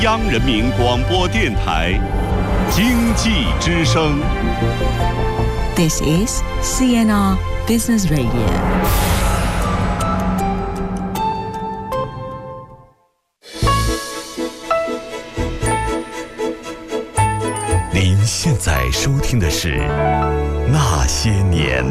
央人民广播电台经济之声。 This is CNR Business Radio。 您现在收听的是《那些年》。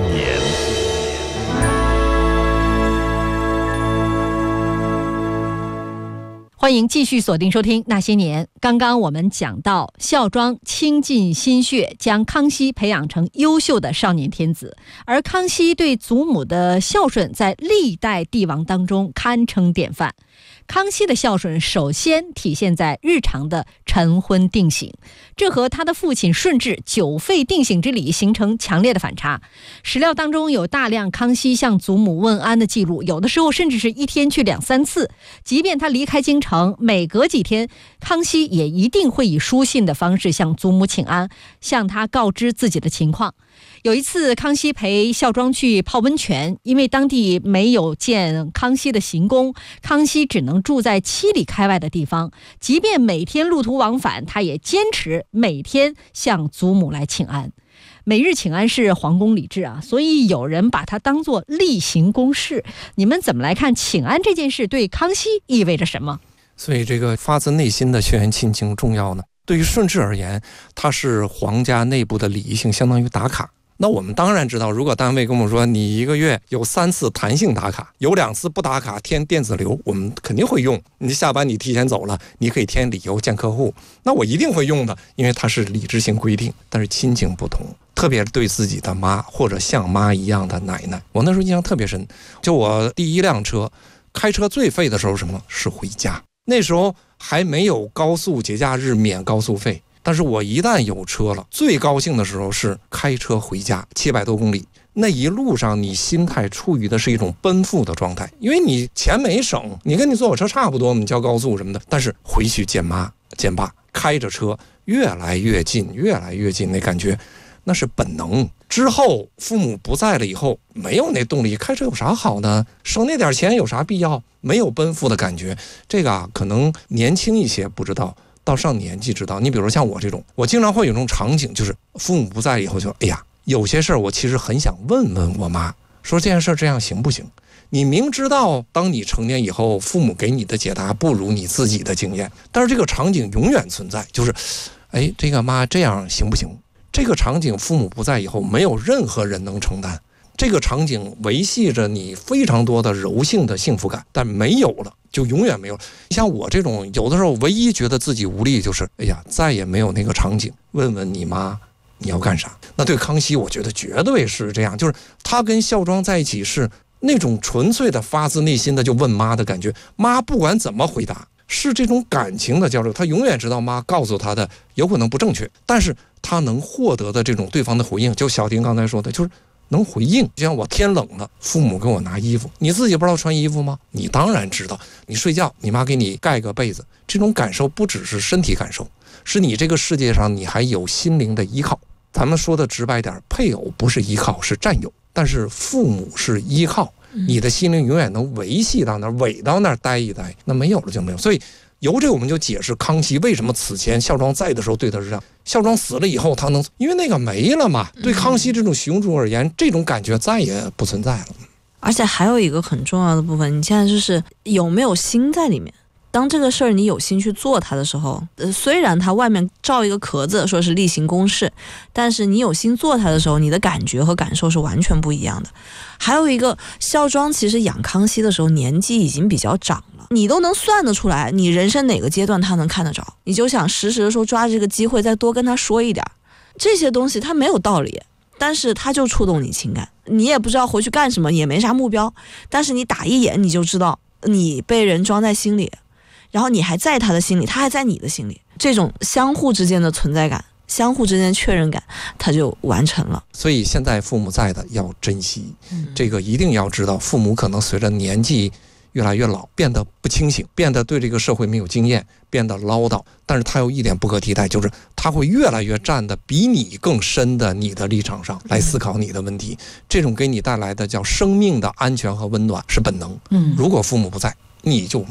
欢迎继续锁定收听《那些年》。刚刚我们讲到，孝庄倾尽心血将康熙培养成优秀的少年天子，而康熙对祖母的孝顺在历代帝王当中堪称典范。康熙的孝顺首先体现在日常的晨昏定省，这和他的父亲顺治9废定省之礼形成强烈的反差。史料当中有大量康熙向祖母问安的记录，有的时候甚至是一天去2、3次。即便他离开京城，每隔几天，康熙也一定会以书信的方式向祖母请安，向他告知自己的情况。有一次，康熙陪孝庄去泡温泉，因为当地没有建康熙的行宫，康熙只能住在7里开外的地方。即便每天路途往返，他也坚持每天向祖母来请安。每日请安是皇宫礼制啊，所以有人把它当作例行公事。你们怎么来看请安这件事对康熙意味着什么？ 所以这个发自内心的血缘亲情重要呢？对于顺治而言，它是皇家内部的礼仪性，相当于打卡。那我们当然知道，如果单位跟我们说你1个月有3次弹性打卡，有2次不打卡填电子流，我们肯定会用。你下班你提前走了，你可以填理由见客户，那我一定会用的，因为它是理智性规定。但是亲情不同，特别对自己的妈或者像妈一样的奶奶，我那时候印象特别深。就我第1辆车开车最费的时候，什么是回家？那时候还没有高速节假日免高速费，但是我一旦有车了，最高兴的时候是开车回家，700多公里。那一路上你心态处于的是一种奔赴的状态，因为你钱没省，你跟你坐火车差不多，你交高速什么的，但是回去见妈见爸，开着车越来越近，那感觉那是本能。之后父母不在了以后，没有那动力，开车有啥好的？省那点钱有啥必要？没有奔赴的感觉。这个可能年轻一些不知道，到上年纪知道。你比如说像我这种，我经常会有种场景，就是父母不在以后就哎呀，有些事儿我其实很想问问我妈，说这件事这样行不行？你明知道当你成年以后，父母给你的解答不如你自己的经验，但是这个场景永远存在，就是哎，这个妈这样行不行？这个场景父母不在以后，没有任何人能承担。这个场景维系着你非常多的柔性的幸福感，但没有了就永远没有了。像我这种有的时候唯一觉得自己无力，就是哎呀，再也没有那个场景问问你妈你要干啥。那对康熙我觉得绝对是这样，就是他跟孝庄在一起是那种纯粹的发自内心的就问妈的感觉，妈不管怎么回答是这种感情的交流，他永远知道妈告诉他的有可能不正确，但是他能获得的这种对方的回应，就小婷刚才说的，就是能回应。就像我天冷了，父母给我拿衣服，你自己不知道穿衣服吗？你当然知道。你睡觉，你妈给你盖个被子，这种感受不只是身体感受，是你这个世界上你还有心灵的依靠。咱们说的直白点，配偶不是依靠，是占有，但是父母是依靠，你的心灵永远能维系到那儿，委到那儿待一待，那没有了就没有。所以由这我们就解释康熙为什么此前孝庄在的时候对他是这样，孝庄死了以后他能，因为那个没了嘛。对康熙这种雄主而言，这种感觉再也不存在了。 而且还有一个很重要的部分，你现在就是有没有心在里面。当这个事儿你有心去做它的时候，虽然它外面罩一个壳子说是例行公事，但是你有心做它的时候，你的感觉和感受是完全不一样的。还有一个，孝庄其实养康熙的时候年纪已经比较长了，你都能算得出来你人生哪个阶段他能看得着，你就想时时的说抓这个机会再多跟他说一点。这些东西它没有道理，但是它就触动你情感，你也不知道回去干什么，也没啥目标，但是你打一眼你就知道你被人装在心里，然后你还在他的心里，他还在你的心里，这种相互之间的存在感，相互之间的确认感，它就完成了。 所以现在父母在的要珍惜，这个一定要知道，父母可能随着年纪越来越老，变得不清醒，变得对这个社会没有经验，变得唠叨，但是他有一点不可替代，就是他会越来越站得比你更深的你的立场上来思考你的问题，这种给你带来的叫生命的安全和温暖是本能。如果父母不在，你就没有。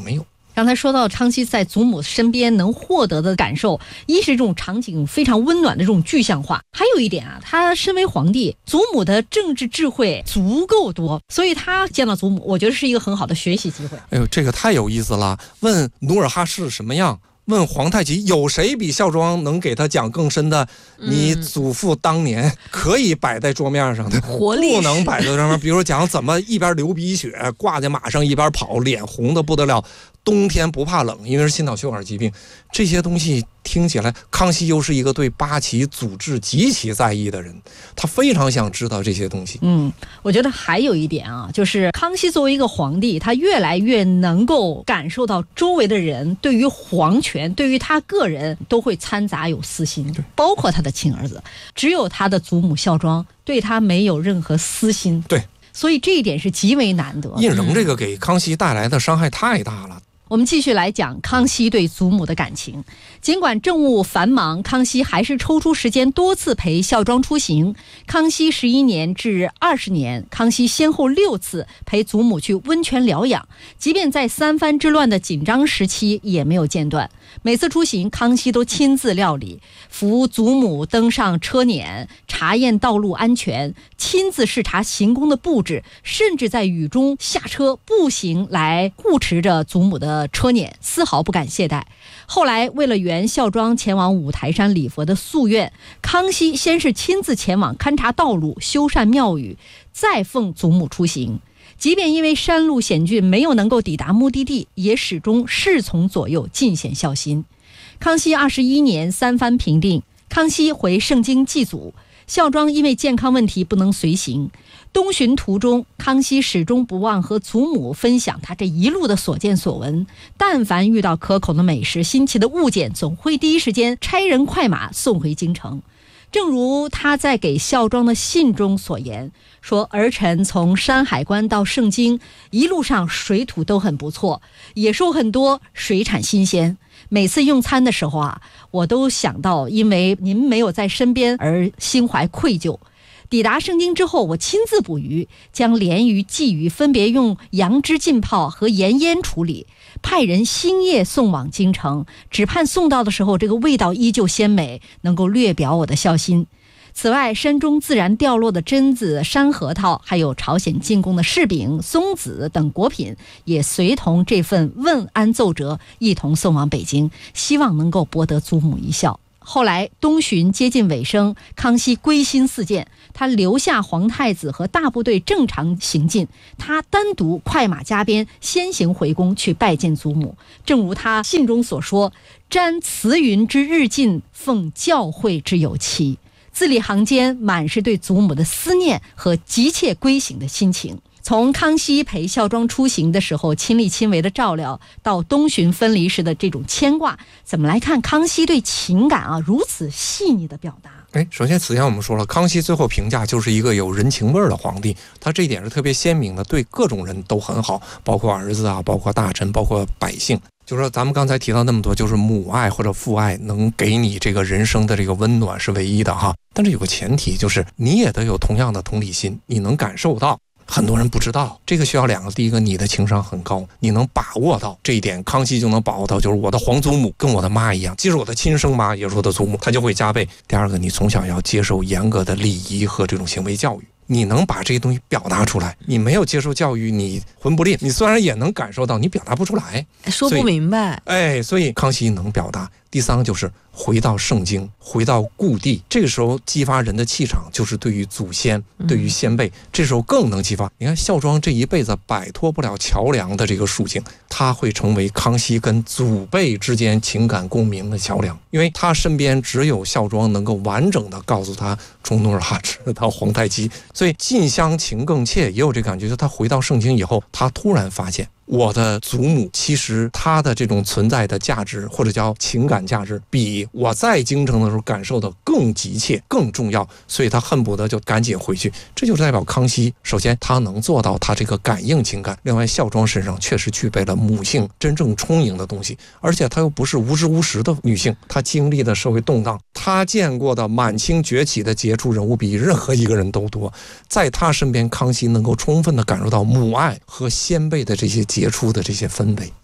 刚才说到康熙在祖母身边能获得的感受，一是这种场景非常温暖的这种具象化，还有一点啊，他身为皇帝，祖母的政治智慧足够多，所以他见到祖母，我觉得是一个很好的学习机会。 哎呦，这个太有意思了！问努尔哈赤什么样？问皇太极，有谁比孝庄能给他讲更深的？你祖父当年可以摆在桌面上的， 活力不能摆在桌面。比如讲怎么一边流鼻血，挂在马上一边跑，脸红的不得了。冬天不怕冷，因为是心脑血管疾病，这些东西听起来，康熙又是一个对八旗祖制极其在意的人，他非常想知道这些东西。 我觉得还有一点啊，就是康熙作为一个皇帝，他越来越能够感受到周围的人对于皇权，对于他个人都会掺杂有私心，包括他的亲儿子，只有他的祖母孝庄对他没有任何私心。 对， 所以这一点是极为难得。 胤禛这个给康熙带来的伤害太大了。 我们继续来讲康熙对祖母的感情。尽管政务繁忙，康熙还是抽出时间多次陪孝庄出行。康熙11年至20年，康熙先后6次陪祖母去温泉疗养，即便在三藩之乱的紧张时期也没有间断。每次出行，康熙都亲自料理，扶祖母登上车辇，查验道路安全，亲自视察行宫的布置，甚至在雨中下车步行来护持着祖母的车辇，丝毫不敢懈怠。后来为了圆孝庄前往五台山礼佛的夙愿，康熙先是亲自前往勘察道路，修缮庙宇，再奉祖母出行。即便因为山路险峻没有能够抵达目的地，也始终侍从左右，尽显孝心。康熙21年三藩平定，康熙回盛京祭祖，孝庄因为健康问题不能随行。东巡途中，康熙始终不忘和祖母分享他这一路的所见所闻，但凡遇到可口的美食、新奇的物件，总会第一时间差人快马送回京城。正如他在给孝庄的信中所言，说儿臣从山海关到盛京，一路上水土都很不错，野兽很多，水产新鲜。每次用餐的时候啊，我都想到因为您没有在身边而心怀愧疚。抵达盛京之后，我亲自捕鱼，将鲢鱼、鲫鱼分别用杨枝浸泡和盐腌处理，派人星夜送往京城，只盼送到的时候这个味道依旧鲜美，能够略表我的孝心。此外，山中自然掉落的榛子、山核桃，还有朝鲜进贡的柿饼、松子等果品，也随同这份问安奏折一同送往北京，希望能够博得祖母一笑。后来东巡接近尾声，康熙归心似箭，他留下皇太子和大部队正常行进，他单独快马加鞭先行回宫去拜见祖母。正如他信中所说，瞻慈云之日进，奉教诲之有期。字里行间满是对祖母的思念和急切归省的心情。从康熙陪孝庄出行的时候亲力亲为的照料，到东巡分离时的这种牵挂，怎么来看康熙对情感如此细腻的表达？ 首先此前我们说了，康熙最后评价就是一个有人情味的皇帝，他这一点是特别鲜明的，对各种人都很好，包括儿子包括大臣，包括百姓。就是说咱们刚才提到那么多，就是母爱或者父爱能给你这个人生的这个温暖是唯一的哈，但是有个前提，就是你也得有同样的同理心，你能感受到。很多人不知道，这个需要两个，第一个你的情商很高，你能把握到这一点，康熙就能把握到，就是我的皇祖母跟我的妈一样，即使我的亲生妈也是我的祖母，她就会加倍。第二个，你从小要接受严格的礼仪和这种行为教育，你能把这些东西表达出来。你没有接受教育，你混不吝，你虽然也能感受到，你表达不出来， 说不明白。 所以康熙能表达。第三个就是回到盛京，回到故地，这个时候激发人的气场，就是对于祖先，对于先辈，这时候更能激发。你看孝庄这一辈子摆脱不了桥梁的这个属性，他会成为康熙跟祖辈之间情感共鸣的桥梁，因为他身边只有孝庄能够完整的告诉他从努尔哈赤到皇太极，所以近乡情更怯，也有这感觉。就他回到盛京以后，他突然发现我的祖母其实她的这种存在的价值，或者叫情感价值，比我在京城的时候感受的更急切更重要，所以他恨不得就赶紧回去。这就代表康熙首先他能做到他这个感应情感，另外孝庄身上确实具备了母性真正充盈的东西，而且她又不是无知无识的女性，她经历的社会动荡，她见过的满清崛起的杰出人物比任何一个人都多，在她身边康熙能够充分的感受到母爱和先辈的这些杰出的这些氛围。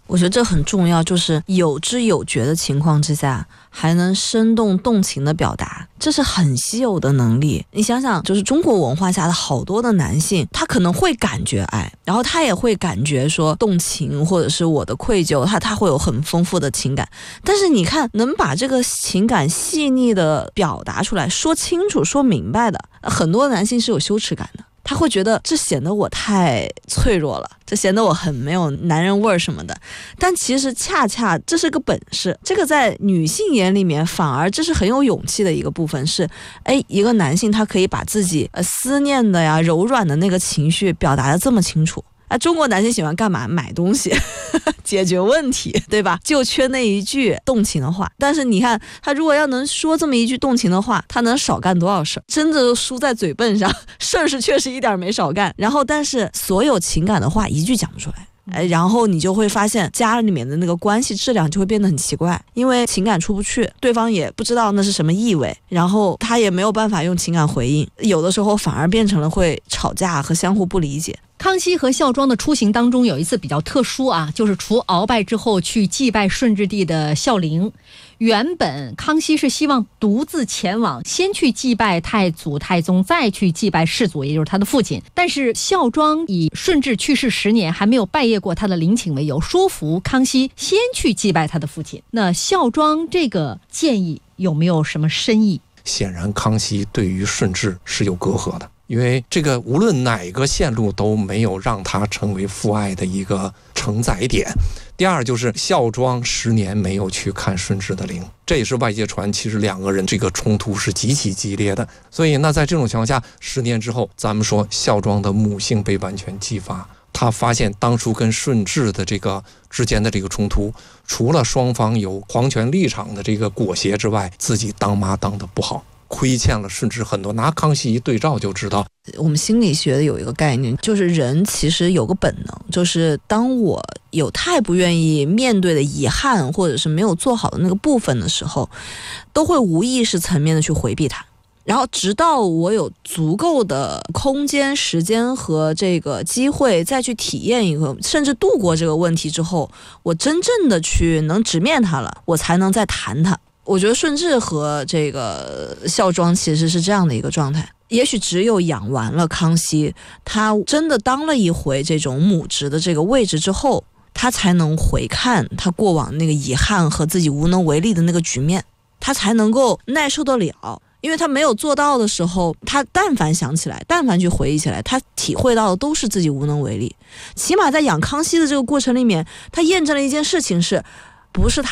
我觉得这很重要，就是有知有觉的情况之下，还能生动动情的表达，这是很稀有的能力。你想想，就是中国文化下的好多的男性，他可能会感觉爱，然后他也会感觉说动情，或者是我的愧疚，他会有很丰富的情感。但是你看，能把这个情感细腻的表达出来，说清楚、说明白的，很多男性是有羞耻感的。他会觉得这显得我太脆弱了，这显得我很没有男人味儿什么的。但其实恰恰这是个本事，这个在女性眼里面反而这是很有勇气的一个部分，是一个男性他可以把自己思念的呀、柔软的那个情绪表达得这么清楚。中国男性喜欢干嘛？买东西解决问题，对吧？就缺那一句动情的话。但是你看，他如果要能说这么一句动情的话，他能少干多少事儿？真的输在嘴笨上，事儿是确实一点没少干。然后，但是所有情感的话一句讲不出来。然后你就会发现家里面的那个关系质量就会变得很奇怪，因为情感出不去，对方也不知道那是什么意味，然后他也没有办法用情感回应，有的时候反而变成了会吵架和相互不理解。 康熙和孝庄的出行当中有一次比较特殊啊，就是除鳌拜之后去祭拜顺治帝的孝陵。原本康熙是希望独自前往，先去祭拜太祖太宗，再去祭拜世祖，也就是他的父亲。但是孝庄以顺治去世10年还没有拜谒过他的陵寝为由，说服康熙先去祭拜他的父亲。那孝庄这个建议有没有什么深意？ 显然康熙对于顺治是有隔阂的，因为这个无论哪个线路都没有让他成为父爱的一个承载点。第二就是孝庄10年没有去看顺治的陵，这也是外界传其实两个人这个冲突是极其激烈的。所以那在这种情况下，10年之后，咱们说孝庄的母性被完全激发，他发现当初跟顺治的这个之间的这个冲突，除了双方有皇权立场的这个裹挟之外，自己当妈当得不好，亏欠了顺治很多。拿康熙一对照就知道。 我们心理学的有一个概念，就是人其实有个本能，就是当我有太不愿意面对的遗憾，或者是没有做好的那个部分的时候，都会无意识层面的去回避它。然后直到我有足够的空间、时间和这个机会再去体验一个，甚至度过这个问题之后，我真正的去能直面它了，我才能再谈它。我觉得顺治和这个孝庄其实是这样的一个状态。也许只有养完了康熙，他真的当了一回这种母职的这个位置之后，他才能回看他过往那个遗憾和自己无能为力的那个局面，他才能够耐受得了。因为他没有做到的时候，他但凡想起来，但凡去回忆起来，他体会到的都是自己无能为力。起码在养康熙的这个过程里面，他验证了一件事情是，不是他